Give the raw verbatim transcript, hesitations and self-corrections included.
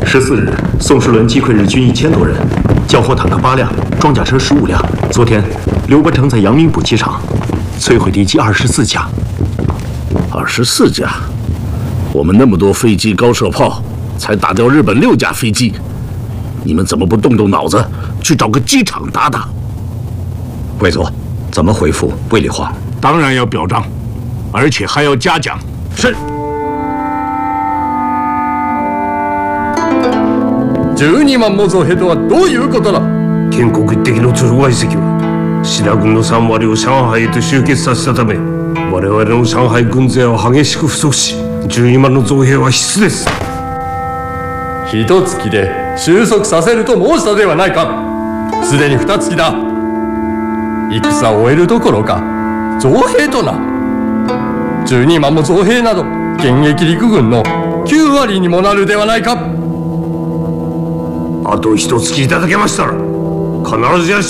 十四日，宋世伦击溃日军一千多人，缴获坦克八辆，装甲车十五辆。昨天，刘伯承在阳明补给场摧毁敌机二十四架。 二十四架，我们那么多飞机、高射炮，才打掉日本六架飞机，你们怎么不动动脑子去找个机场打打？ 魏佐，怎么回复卫立煌？ 当然要表彰，而且还要嘉奖。 是。 じゅうにまんも増兵とはどういうことだ。 建国一滴の鶴ヶ遺跡は志田軍のさん割を上海へと集結させたため、我々の上海軍勢は激しく不足し、じゅうにまんの増兵は必須です。 一月で収束させると申したではないか。すでに二月だ。戦を終えるどころか増兵とな。じゅうにまんも増兵など現役陸軍のきゅう割にもなるではないか。 あと一月いただけましたら必ずや